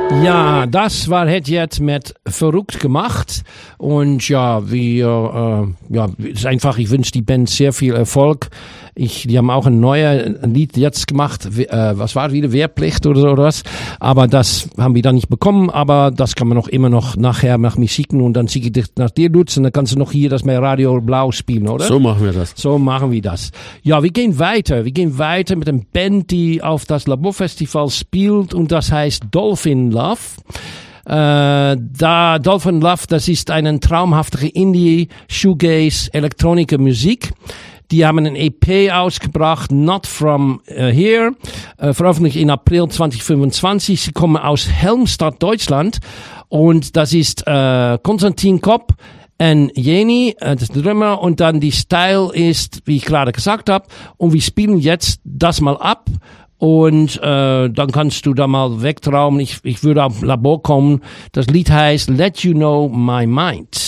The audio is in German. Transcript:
Ja, das war het jetzt mit verrückt gemacht und ja, ist einfach, ich wünsche die Band sehr viel Erfolg. Die haben auch ein neues Lied jetzt gemacht, was war wieder, Wehrpflicht oder was, aber das haben wir dann nicht bekommen, aber das kann man noch immer noch nachher nach mir schicken und dann schicke ich dich nach dir, Lutz, und dann kannst du noch hier das bei Radio Blau spielen, oder? So machen wir das. So machen wir das. Ja, wir gehen weiter mit einer Band, die auf das Laborfestival spielt und das heißt Dolphin Love. Dolphin Love, das ist eine traumhafte Indie, Shoegaze, elektronische Musik. Die haben ein EP ausgebracht, Not From Here, veröffentlicht in April 2025. Sie kommen aus Helmstadt, Deutschland. Und das ist Konstantin Kopp und Jenny, das ist der Drummer. Und dann die Style ist, wie ich gerade gesagt habe. Und wir spielen jetzt das mal ab. Und dann kannst du da mal wegtraumen. Ich würde auf Labor kommen. Das Lied heißt Let You Know My Mind.